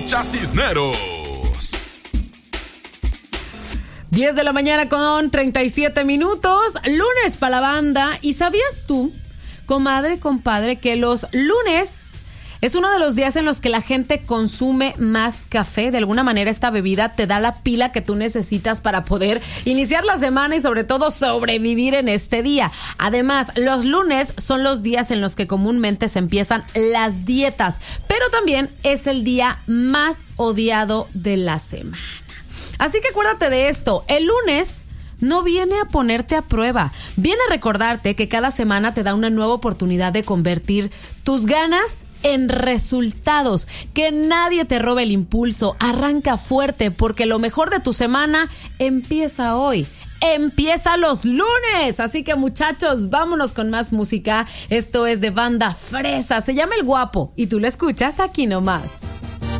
Escucha Cisneros. 10 de la mañana con 37 minutos, lunes para la banda. ¿Y sabías tú, comadre, compadre, que los lunes es uno de los días en los que la gente consume más café? De alguna manera esta bebida te da la pila que tú necesitas para poder iniciar la semana y sobre todo sobrevivir en este día. Además, los lunes son los días en los que comúnmente se empiezan las dietas, pero también es el día más odiado de la semana. Así que acuérdate de esto, el lunes no viene a ponerte a prueba, viene a recordarte que cada semana te da una nueva oportunidad de convertir tus ganas en resultados, que nadie te robe el impulso, arranca fuerte porque lo mejor de tu semana empieza hoy. Empieza los lunes, así que muchachos, vámonos con más música. Esto es de Banda Fresa, se llama El Guapo y tú lo escuchas aquí nomás.